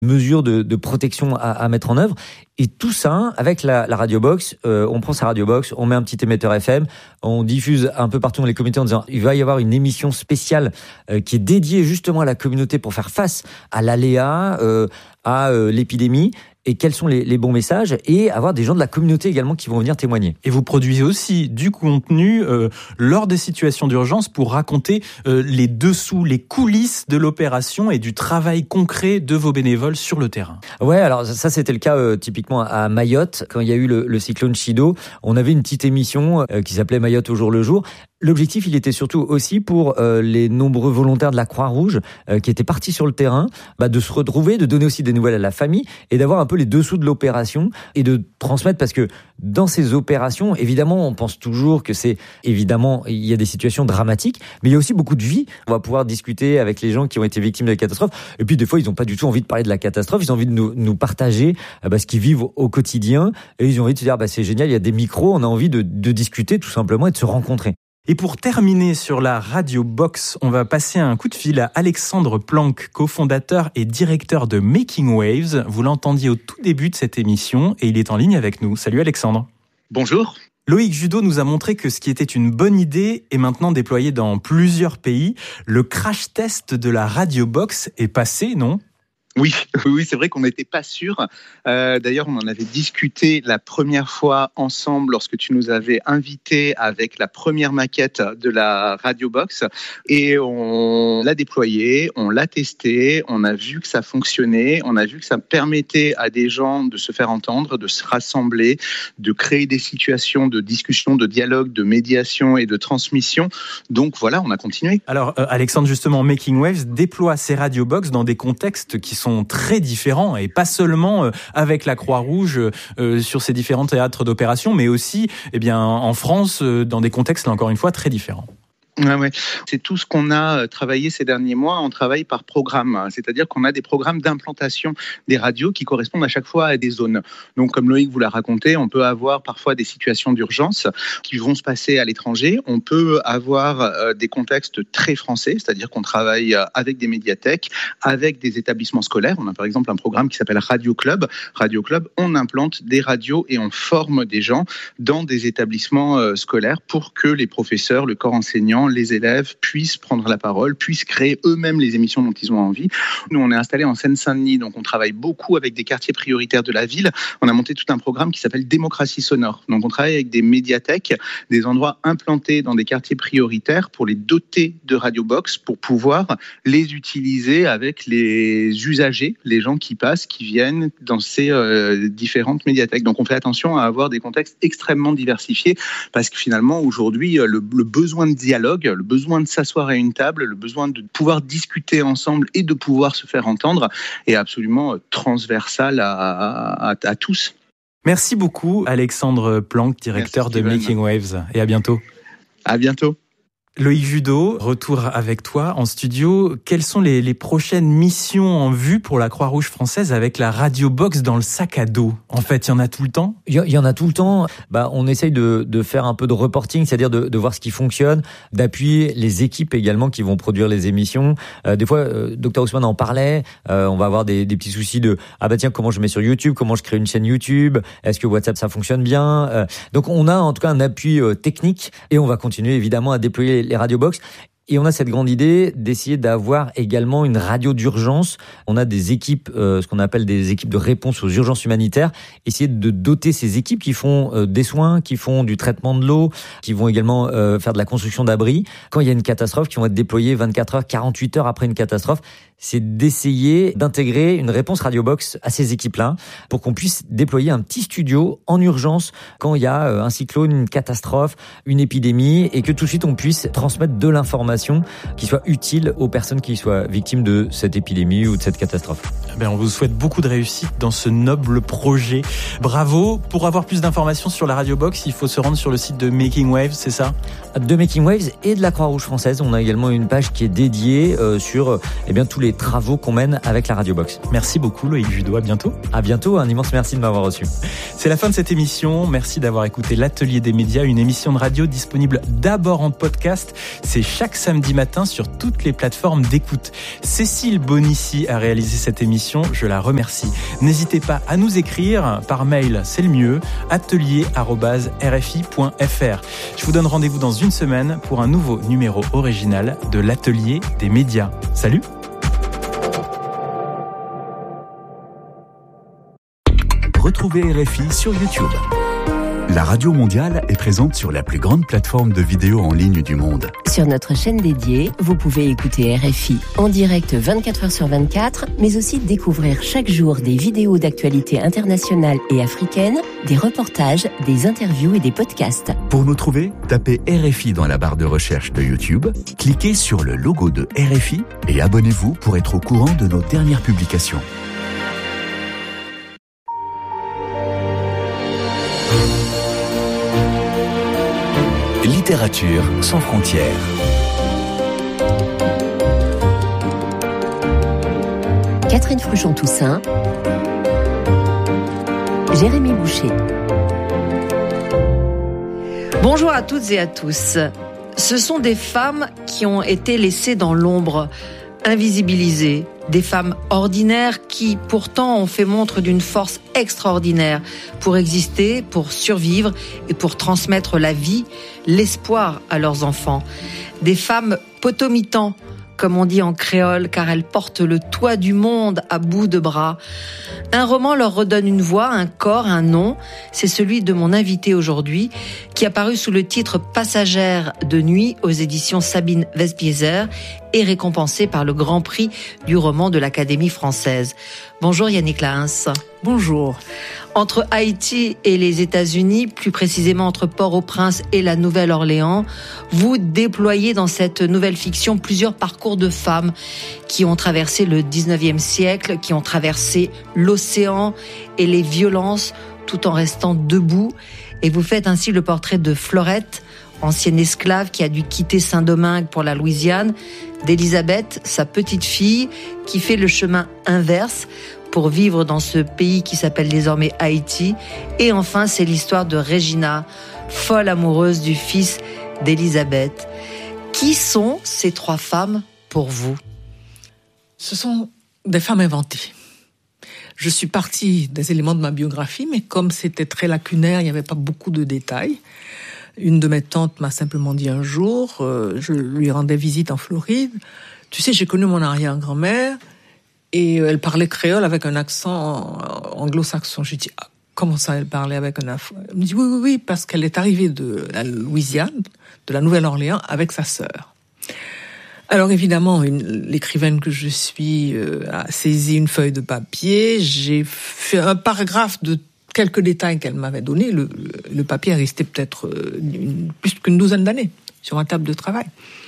mesures de protection à mettre en œuvre. Et tout ça, avec la Radio Box, on prend sa Radio Box, on met un petit émetteur FM, on diffuse un peu partout dans les communautés en disant il va y avoir une émission spéciale qui est dédiée justement à la communauté pour faire face à l'aléa, à l'épidémie. Et quels sont les bons messages, et avoir des gens de la communauté également qui vont venir témoigner. Et vous produisez aussi du contenu lors des situations d'urgence pour raconter les dessous, les coulisses de l'opération et du travail concret de vos bénévoles sur le terrain. Ouais, alors ça c'était le cas typiquement à Mayotte, quand il y a eu le cyclone Chido, on avait une petite émission qui s'appelait Mayotte au jour le jour. L'objectif, il était surtout aussi pour les nombreux volontaires de la Croix-Rouge qui étaient partis sur le terrain, de se retrouver, de donner aussi des nouvelles à la famille et d'avoir un peu les dessous de l'opération et de transmettre, parce que dans ces opérations, évidemment, on pense toujours que évidemment, il y a des situations dramatiques, mais il y a aussi beaucoup de vie. On va pouvoir discuter avec les gens qui ont été victimes de la catastrophe. Et puis, des fois, ils n'ont pas du tout envie de parler de la catastrophe. Ils ont envie de nous partager ce qu'ils vivent au quotidien. Et ils ont envie de se dire, c'est génial, il y a des micros, on a envie de discuter tout simplement et de se rencontrer. Et pour terminer sur la Radio Box, on va passer un coup de fil à Alexandre Planck, cofondateur et directeur de Making Waves. Vous l'entendiez au tout début de cette émission et il est en ligne avec nous. Salut Alexandre. Bonjour. Loïc Judo nous a montré que ce qui était une bonne idée est maintenant déployé dans plusieurs pays. Le crash test de la Radio Box est passé, non ? Oui, c'est vrai qu'on n'était pas sûr. D'ailleurs, on en avait discuté la première fois ensemble lorsque tu nous avais invités avec la première maquette de la Radio Box. Et on l'a déployé, on l'a testé, on a vu que ça fonctionnait, on a vu que ça permettait à des gens de se faire entendre, de se rassembler, de créer des situations de discussion, de dialogue, de médiation et de transmission. Donc voilà, on a continué. Alors Alexandre, justement, Making Waves déploie ses Radio Box dans des contextes qui sont très différents, et pas seulement avec la Croix-Rouge sur ces différents théâtres d'opération, mais aussi en France dans des contextes, là encore une fois, très différents. Ouais. C'est tout ce qu'on a travaillé ces derniers mois. On travaille par programme, c'est-à-dire qu'on a des programmes d'implantation des radios qui correspondent à chaque fois à des zones. Donc, comme Loïc vous l'a raconté, on peut avoir parfois des situations d'urgence qui vont se passer à l'étranger. On peut avoir des contextes très français, c'est-à-dire qu'on travaille avec des médiathèques, avec des établissements scolaires. On a par exemple un programme qui s'appelle Radio Club. Radio Club, on implante des radios et on forme des gens dans des établissements scolaires pour que les professeurs, le corps enseignant, les élèves puissent prendre la parole, puissent créer eux-mêmes les émissions dont ils ont envie. Nous, on est installés en Seine-Saint-Denis, donc on travaille beaucoup avec des quartiers prioritaires de la ville. On a monté tout un programme qui s'appelle Démocratie sonore. Donc on travaille avec des médiathèques, des endroits implantés dans des quartiers prioritaires pour les doter de Radio Box, pour pouvoir les utiliser avec les usagers, les gens qui passent, qui viennent dans ces différentes médiathèques. Donc on fait attention à avoir des contextes extrêmement diversifiés, parce que finalement, aujourd'hui, le besoin de dialogue, le besoin de s'asseoir à une table, le besoin de pouvoir discuter ensemble et de pouvoir se faire entendre est absolument transversal à tous. Merci beaucoup Alexandre Planck, directeur de Making Waves, et à bientôt. À bientôt. Loïc Judo, retour avec toi en studio. Quelles sont les prochaines missions en vue pour la Croix-Rouge française avec la Radio Box dans le sac à dos ? En fait, il y en a tout le temps ? Il y en a tout le temps. On essaye de faire un peu de reporting, c'est-à-dire de voir ce qui fonctionne, d'appuyer les équipes également qui vont produire les émissions. Des fois, Dr Ousmane en parlait, on va avoir des petits soucis de comment je mets sur YouTube, comment je crée une chaîne YouTube, est-ce que WhatsApp ça fonctionne bien. Donc on a en tout cas un appui technique, et on va continuer évidemment à déployer les Radio Box. Et on a cette grande idée d'essayer d'avoir également une radio d'urgence. On a des équipes, ce qu'on appelle des équipes de réponse aux urgences humanitaires. Essayer de doter ces équipes qui font des soins, qui font du traitement de l'eau, qui vont également faire de la construction d'abris. Quand il y a une catastrophe, qui vont être déployées 24 heures, 48 heures après une catastrophe. C'est d'essayer d'intégrer une réponse Radio Box à ces équipes-là pour qu'on puisse déployer un petit studio en urgence quand il y a un cyclone, une catastrophe, une épidémie, et que tout de suite on puisse transmettre de l'information qui soit utile aux personnes qui soient victimes de cette épidémie ou de cette catastrophe. On vous souhaite beaucoup de réussite dans ce noble projet. Bravo. Pour avoir plus d'informations sur la Radio Box, il faut se rendre sur le site de Making Waves, c'est ça ? De Making Waves et de la Croix-Rouge française. On a également une page qui est dédiée sur tous les travaux qu'on mène avec la Radio Box. Merci beaucoup Loïc Judeau, à bientôt. À bientôt, un immense merci de m'avoir reçu. C'est la fin de cette émission. Merci d'avoir écouté l'Atelier des médias, une émission de radio disponible d'abord en podcast. C'est chaque samedi matin sur toutes les plateformes d'écoute. Cécile Bonissi a réalisé cette émission, je la remercie. N'hésitez pas à nous écrire par mail, c'est le mieux, atelier@rfi.fr. Je vous donne rendez-vous dans une semaine pour un nouveau numéro original de l'Atelier des médias. Salut! Retrouvez RFI sur YouTube. La Radio Mondiale est présente sur la plus grande plateforme de vidéos en ligne du monde. Sur notre chaîne dédiée, vous pouvez écouter RFI en direct 24 heures sur 24, mais aussi découvrir chaque jour des vidéos d'actualité internationale et africaine, des reportages, des interviews et des podcasts. Pour nous trouver, tapez RFI dans la barre de recherche de YouTube, cliquez sur le logo de RFI et abonnez-vous pour être au courant de nos dernières publications. Littérature sans frontières. Catherine Fruchon-Toussaint, Jérémy Boucher. Bonjour à toutes et à tous. Ce sont des femmes qui ont été laissées dans l'ombre, invisibilisées. Des femmes ordinaires qui, pourtant, ont fait montre d'une force extraordinaire pour exister, pour survivre et pour transmettre la vie, l'espoir à leurs enfants. Des femmes potomitans, comme on dit en créole, car elles portent le toit du monde à bout de bras. Un roman leur redonne une voix, un corps, un nom. C'est celui de mon invité aujourd'hui, qui a paru sous le titre Passagère de nuit aux éditions Sabine Westbieser et récompensé par le Grand Prix du roman de l'Académie française. Bonjour Yannick Lahens. Bonjour. Entre Haïti et les États-Unis, plus précisément entre Port-au-Prince et la Nouvelle-Orléans, vous déployez dans cette nouvelle fiction plusieurs parcours de femmes qui ont traversé le 19e siècle, qui ont traversé l'océan et les violences tout en restant debout. Et vous faites ainsi le portrait de Florette, ancienne esclave qui a dû quitter Saint-Domingue pour la Louisiane, d'Elisabeth, sa petite fille, qui fait le chemin inverse pour vivre dans ce pays qui s'appelle désormais Haïti. Et enfin, c'est l'histoire de Regina, folle amoureuse du fils d'Elisabeth. Qui sont ces trois femmes pour vous ? Ce sont des femmes inventées. Je suis partie des éléments de ma biographie, mais comme c'était très lacunaire, il n'y avait pas beaucoup de détails. Une de mes tantes m'a simplement dit un jour, je lui rendais visite en Floride, tu sais, j'ai connu mon arrière-grand-mère, et elle parlait créole avec un accent anglo-saxon. J'ai dit, ah, comment ça, elle parlait avec un accent ? Elle me dit, oui, parce qu'elle est arrivée de la Louisiane, de la Nouvelle-Orléans, avec sa sœur. Alors évidemment, l'écrivaine que je suis a saisi une feuille de papier. J'ai fait un paragraphe de quelques détails qu'elle m'avait donnés. Le papier est resté peut-être plus qu'une douzaine d'années sur ma table de travail.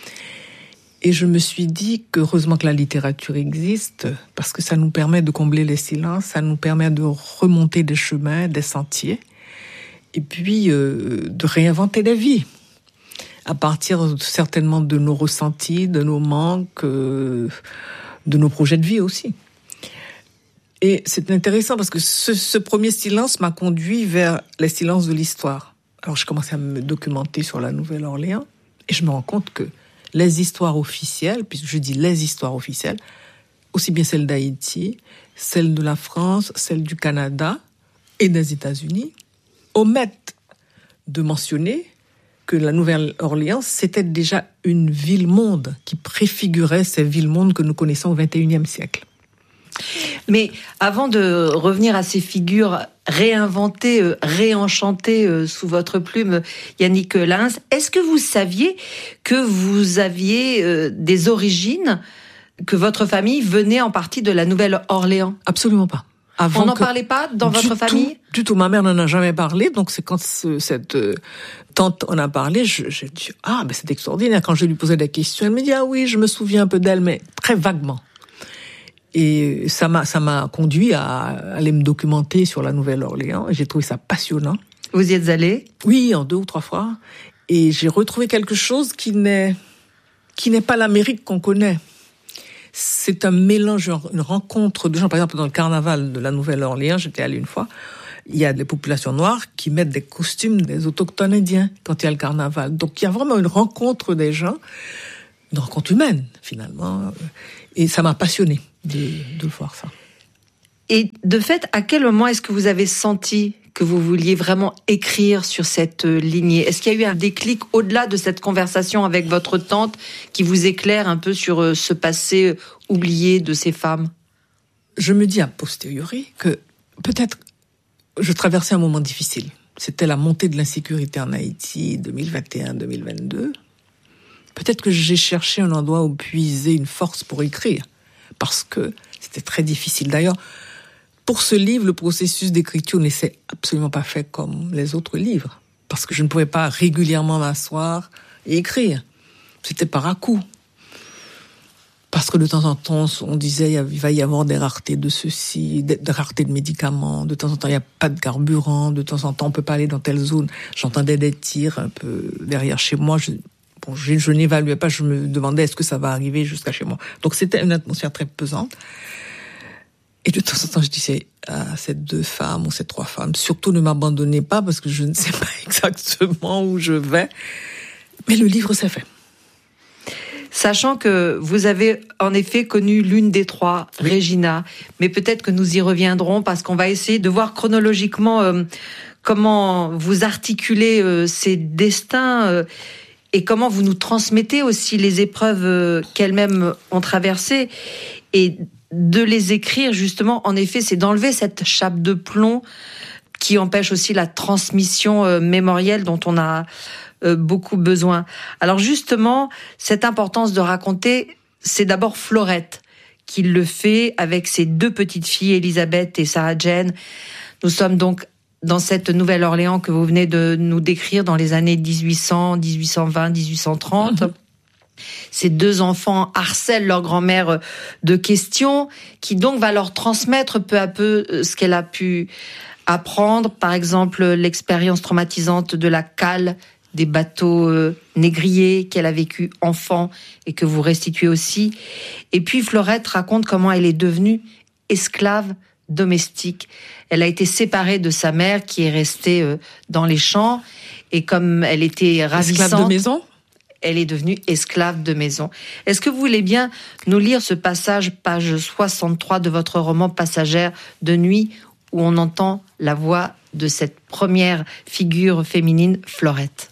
Et je me suis dit qu'heureusement que la littérature existe, parce que ça nous permet de combler les silences, ça nous permet de remonter des chemins, des sentiers, et puis de réinventer la vie, à partir certainement de nos ressentis, de nos manques, de nos projets de vie aussi. Et c'est intéressant parce que ce premier silence m'a conduit vers les silences de l'histoire. Alors je commençais à me documenter sur la Nouvelle-Orléans, et je me rends compte que les histoires officielles, puisque je dis les histoires officielles, aussi bien celles d'Haïti, celles de la France, celles du Canada et des États-Unis, omettent de mentionner que la Nouvelle-Orléans, c'était déjà une ville-monde qui préfigurait ces villes-mondes que nous connaissons au XXIe siècle. Mais avant de revenir à ces figures réinventées, réenchantées sous votre plume, Yannick Lahens, est-ce que vous saviez que vous aviez des origines, que votre famille venait en partie de la Nouvelle-Orléans ? Absolument pas. On n'en parlait pas dans votre famille ? Du tout. Ma mère n'en a jamais parlé. Donc c'est quand cette tante en a parlé, j'ai dit « Ah, ben c'est extraordinaire ». Quand je lui posais des questions, elle me dit « Ah oui, je me souviens un peu d'elle, mais très vaguement ». Et ça m'a conduit à aller me documenter sur la Nouvelle-Orléans. J'ai trouvé ça passionnant. Vous y êtes allé ? Oui, en 2 ou 3 fois. Et j'ai retrouvé quelque chose qui n'est pas l'Amérique qu'on connaît. c'est un mélange, une rencontre de gens. Par exemple, dans le carnaval de la Nouvelle-Orléans, j'étais allée une fois, il y a des populations noires qui mettent des costumes des autochtones indiens quand il y a le carnaval. Donc il y a vraiment une rencontre des gens, une rencontre humaine finalement. Et ça m'a passionnée de voir ça. Et de fait, à quel moment est-ce que vous avez senti que vous vouliez vraiment écrire sur cette lignée? Est-ce qu'il y a eu un déclic au-delà de cette conversation avec votre tante qui vous éclaire un peu sur ce passé oublié de ces femmes? Je me dis a posteriori que peut-être je traversais un moment difficile. C'était la montée de l'insécurité en Haïti 2021-2022. Peut-être que j'ai cherché un endroit où puiser une force pour écrire, parce que c'était très difficile. D'ailleurs, pour ce livre, le processus d'écriture ne s'est absolument pas fait comme les autres livres, parce que je ne pouvais pas régulièrement m'asseoir et écrire. C'était par à-coups. Parce que de temps en temps, on disait il va y avoir des raretés de ceci, des raretés de médicaments. De temps en temps, il n'y a pas de carburant. De temps en temps, on ne peut pas aller dans telle zone. J'entendais des tirs un peu derrière chez moi. Je n'évaluais pas. Je me demandais est-ce que ça va arriver jusqu'à chez moi. Donc, c'était une atmosphère très pesante. Et de temps en temps, je disais à ces 2 femmes ou ces 3 femmes, surtout ne m'abandonnez pas parce que je ne sais pas exactement où je vais. Mais le livre s'est fait. Sachant que vous avez en effet connu l'une des 3, oui. Regina, mais peut-être que nous y reviendrons parce qu'on va essayer de voir chronologiquement comment vous articulez ces destins et comment vous nous transmettez aussi les épreuves qu'elles-mêmes ont traversées. Et de les écrire, justement, en effet, c'est d'enlever cette chape de plomb qui empêche aussi la transmission mémorielle dont on a beaucoup besoin. Alors justement, cette importance de raconter, c'est d'abord Florette qui le fait avec ses 2 petites filles, Elisabeth et Sarah Jane. Nous sommes donc dans cette Nouvelle-Orléans que vous venez de nous décrire dans les années 1800, 1820, 1830. Mm-hmm. Ces 2 enfants harcèlent leur grand-mère de questions qui donc va leur transmettre peu à peu ce qu'elle a pu apprendre. Par exemple, l'expérience traumatisante de la cale des bateaux négriers qu'elle a vécu enfant et que vous restituez aussi. Et puis Florette raconte comment elle est devenue esclave domestique. Elle a été séparée de sa mère qui est restée dans les champs et comme elle était ravissante... Esclave de maison ? Elle est devenue esclave de maison. Est-ce que vous voulez bien nous lire ce passage, page 63 de votre roman Passagère de nuit, où on entend la voix de cette première figure féminine, Florette.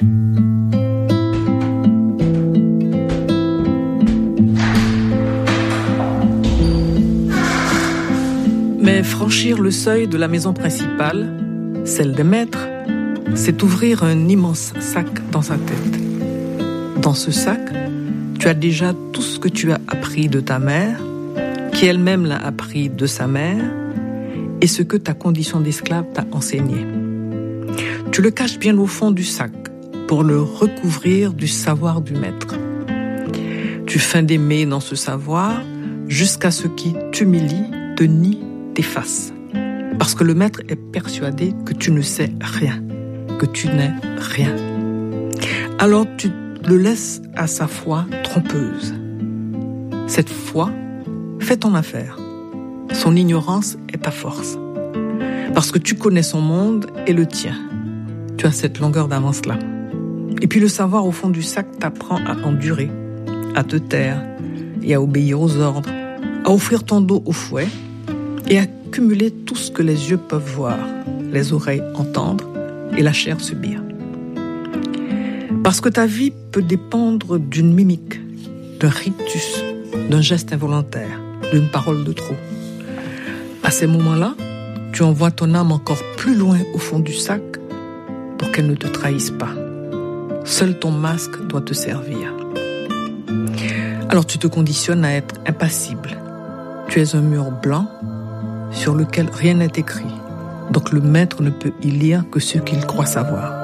Mais franchir le seuil de la maison principale, celle des maîtres, c'est ouvrir un immense sac dans sa tête. Dans ce sac, tu as déjà tout ce que tu as appris de ta mère, qui elle-même l'a appris de sa mère, et ce que ta condition d'esclave t'a enseigné. Tu le caches bien au fond du sac pour le recouvrir du savoir du maître. Tu feins d'aimer dans ce savoir jusqu'à ce qui t'humilie, te nie, t'efface. Parce que le maître est persuadé que tu ne sais rien, que tu n'es rien. Alors tu le laisses à sa foi trompeuse. Cette foi fait ton affaire. Son ignorance est ta force. Parce que tu connais son monde et le tien. Tu as cette longueur d'avance-là. Et puis le savoir au fond du sac t'apprend à endurer, à te taire et à obéir aux ordres, à offrir ton dos au fouet et à cumuler tout ce que les yeux peuvent voir, les oreilles entendre et la chair subir. Parce que ta vie peut dépendre d'une mimique, d'un rictus, d'un geste involontaire, d'une parole de trop. À ces moments-là, tu envoies ton âme encore plus loin au fond du sac pour qu'elle ne te trahisse pas. Seul ton masque doit te servir. Alors tu te conditionnes à être impassible. Tu es un mur blanc sur lequel rien n'est écrit. Donc le maître ne peut y lire que ce qu'il croit savoir.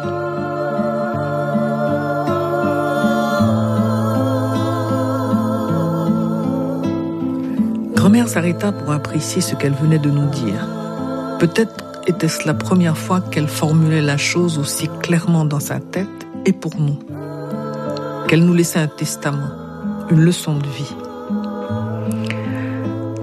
Grand-mère s'arrêta pour apprécier ce qu'elle venait de nous dire. Peut-être était-ce la première fois qu'elle formulait la chose aussi clairement dans sa tête et pour nous. Qu'elle nous laissait un testament, une leçon de vie.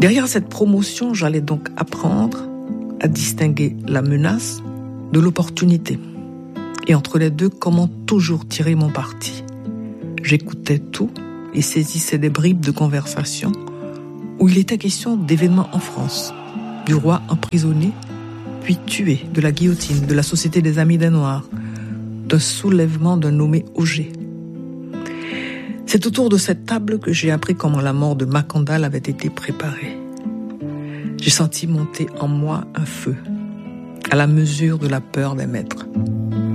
Derrière cette promotion, j'allais donc apprendre à distinguer la menace de l'opportunité. Et entre les deux, comment toujours tirer mon parti. J'écoutais tout et saisissais des bribes de conversation où il était question d'événements en France, du roi emprisonné, puis tué, de la guillotine, de la Société des Amis des Noirs, d'un soulèvement d'un nommé Auger. C'est autour de cette table que j'ai appris comment la mort de Macandal avait été préparée. J'ai senti monter en moi un feu, à la mesure de la peur des maîtres.